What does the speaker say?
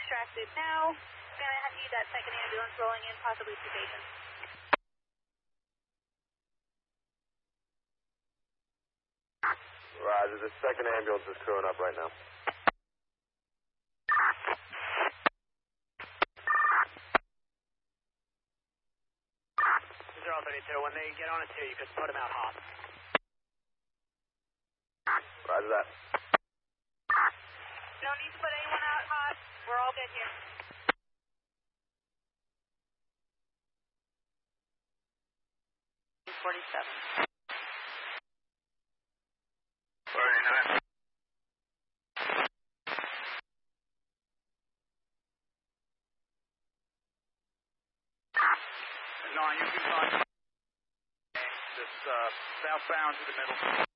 extracted now. Gonna need that second ambulance rolling in, possibly 2 patients. Roger, the second ambulance is crewing up right now. 032, when they get on it too, you could put them out hot. Roger that. No need to put anyone out hot. We're all good here. $47. 49. No, you can find just southbound to the middle.